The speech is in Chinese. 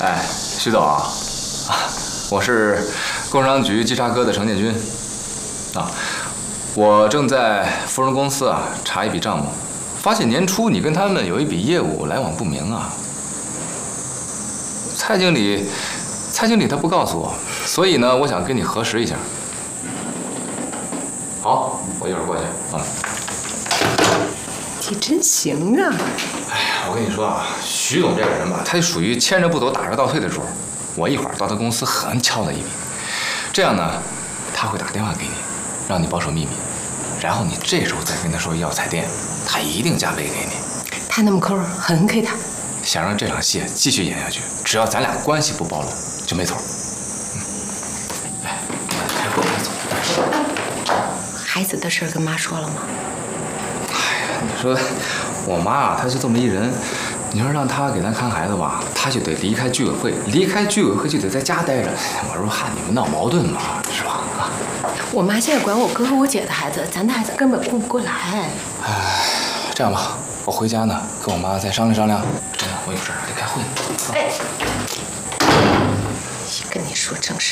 哎，徐总啊，我是工商局稽查科的程建军啊，我正在富荣公司查一笔账目，发现年初你跟他们有一笔业务来往不明啊。蔡经理他不告诉我，所以呢，我想跟你核实一下。好，我一会儿过去啊。 你真行啊！ 哎呀，我跟你说啊，徐总这个人吧，他就属于牵着不走，打着倒退的主。我一会儿到他公司狠敲他一笔，这样呢，他会打电话给你，让你保守秘密，然后你这时候再跟他说要彩电，他一定加倍给你。 他那么抠，狠给他。 想让这场戏继续演下去，只要咱俩关系不暴露，就没错。哎，开会走。 孩子的事跟妈说了吗？ 哎呀，你说我妈她就这么一人，你说让她给咱看孩子吧，她就得离开居委会，离开居委会就得在家待着。我说怕你们闹矛盾嘛，是吧？啊！ 我妈现在管我哥和我姐的孩子，咱的孩子根本顾不过来。 哎，这样吧，我回家呢，跟我妈再商量商量。真的，我有事儿得开会。 哎，跟你说正事。